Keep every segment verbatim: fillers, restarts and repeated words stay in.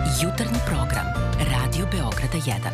Jutarnji program Radio Beograda jedan.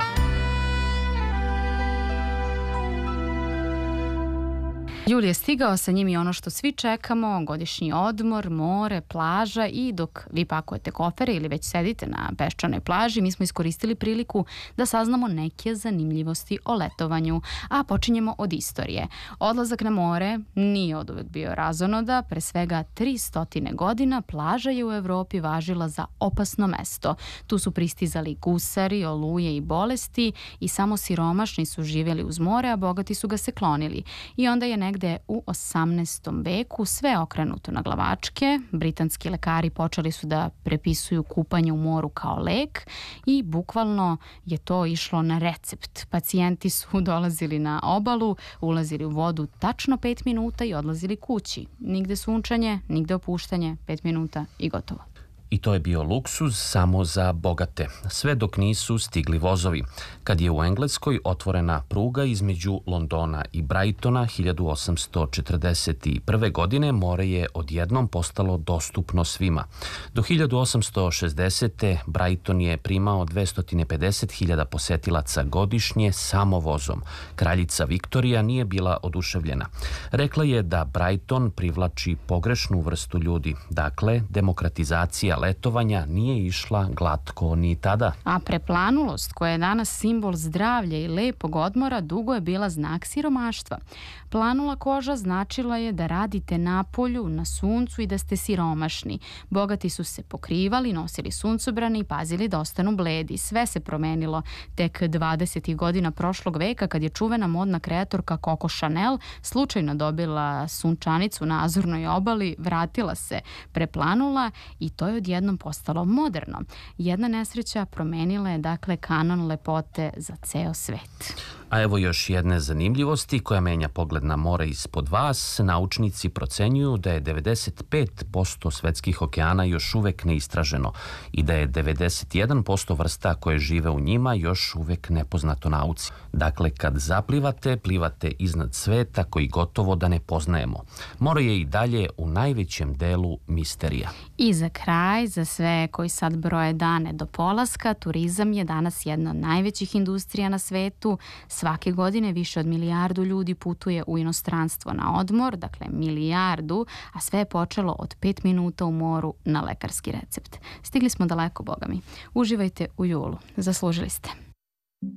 Jul je stigao, sa njim i ono što svi čekamo, godišnji odmor, more, plaža i dok vi pakujete kofere ili već sedite na peščanoj plaži, mi smo iskoristili priliku da saznamo neke zanimljivosti o letovanju, a počinjemo od istorije. Odlazak na more nije oduvek bio razonoda, pre svega tristo godina plaža je u Evropi važila za opasno mesto. Tu su pristizali gusari, oluje i bolesti i samo siromašni su živjeli uz more, a bogati su ga se klonili. I onda je negde u osamnaestom veku sve okrenuto na glavačke. Britanski lekari počeli su da prepisuju kupanje u moru kao lek i bukvalno je to išlo na recept. Pacijenti su dolazili na obalu, ulazili u vodu tačno pet minuta i odlazili kući. Nigde sunčanje, nigde opuštanje, pet minuta i gotovo. I to je bio luksuz samo za bogate, sve dok nisu stigli vozovi. Kad je u Engleskoj otvorena pruga između Londona i Brightona hiljadu osamsto četrdeset prve. godine, more je odjednom postalo dostupno svima. Do hiljadu osamsto šezdesete. Brighton je primao dvesta pedeset hiljada posetilaca godišnje samo vozom. Kraljica Viktorija nije bila oduševljena. Rekla je da Brighton privlači pogrešnu vrstu ljudi, dakle demokratizacija letovanja nije išla glatko ni tada. A preplanulost, koja je danas simbol zdravlja i lepog odmora, dugo je bila znak siromaštva. Planula koža značila je da radite na polju, na suncu i da ste siromašni. Bogati su se pokrivali, nosili suncobrane i pazili da ostanu bledi. Sve se promenilo tek dvadesetih godina prošlog veka kad je čuvena modna kreatorka Coco Chanel slučajno dobila sunčanicu na Azurnoj obali, vratila se preplanula i to je odjednom postalo moderno. Jedna nesreća promenila je dakle kanon lepote za ceo svet. A evo još jedne zanimljivosti koja menja pogled na more ispod vas. Naučnici procenjuju da je devedeset pet posto svetskih okeana još uvek neistraženo i da je devedeset jedan posto vrsta koje žive u njima još uvek nepoznato nauci. Dakle, kad zaplivate, plivate iznad sveta koji gotovo da ne poznajemo. More je i dalje u najvećem delu misterija. I za kraj, za sve koji sad broje dane do polaska, turizam je danas jedna od najvećih industrija na svetu. Svake godine više od milijardu ljudi putuje u inostranstvo na odmor, dakle milijardu, a sve je počelo od pet minuta u moru na lekarski recept. Stigli smo daleko, boga mi. Uživajte u julu. Zaslužili ste.